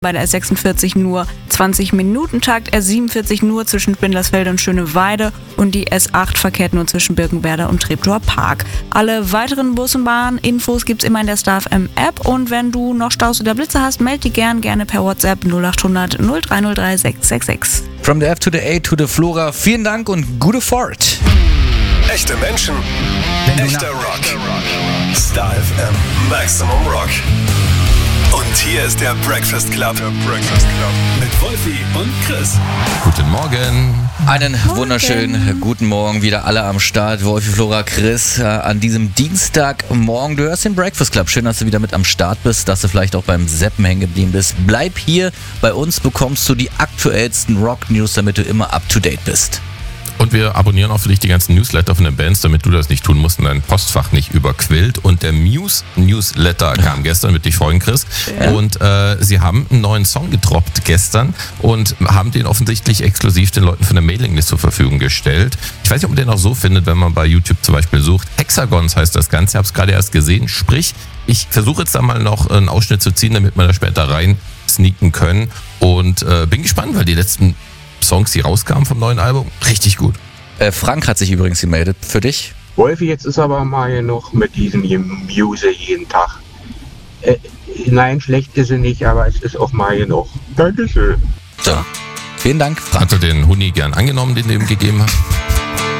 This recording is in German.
Bei der S46 nur 20-Minuten-Takt, S47 nur zwischen Spindlersfelde und Schöneweide und die S8 verkehrt nur zwischen Birkenwerder und Treptower Park. Alle weiteren Bus- und Bahn-Infos gibt's immer in der Star FM App und wenn du noch Staus oder Blitze hast, melde dich gerne per WhatsApp 0800 0303 666. From the F to the A to the Flora, vielen Dank und gute Fahrt. Echte Menschen, echter Rock. Star FM Maximum Rock. Und hier ist der Breakfast Club. Mit Wolfi und Chris. Guten Morgen. Einen wunderschönen guten Morgen, wieder alle am Start. Wolfi, Flora, Chris an diesem Dienstagmorgen. Du hörst den Breakfast Club. Schön, dass du wieder mit am Start bist, dass du vielleicht auch beim Seppen hängen geblieben bist. Bleib hier, bei uns bekommst du die aktuellsten Rock-News, damit du immer up-to-date bist. Und wir abonnieren auch für dich die ganzen Newsletter von den Bands, damit du das nicht tun musst und dein Postfach nicht überquillt. Und der Muse-Newsletter kam gestern, wird dich freuen, Chris. Ja. Und sie haben einen neuen Song gedroppt gestern und haben den offensichtlich exklusiv den Leuten für eine Mailinglist zur Verfügung gestellt. Ich weiß nicht, ob man den auch so findet, wenn man bei YouTube zum Beispiel sucht. Hexagons heißt das Ganze, ich habe es gerade erst gesehen. Sprich, ich versuche jetzt da mal noch einen Ausschnitt zu ziehen, damit wir da später rein sneaken können. Und bin gespannt, weil die letzten Songs, die rauskamen vom neuen Album, richtig gut. Frank hat sich übrigens gemeldet. Für dich? Wolfi, jetzt ist aber mal genug mit diesem Gemuse jeden Tag. Nein, schlecht ist sie nicht, aber es ist auch mal genug. Dankeschön. So, vielen Dank, Frank. Hat er den Huni gern angenommen, den du ihm gegeben hast?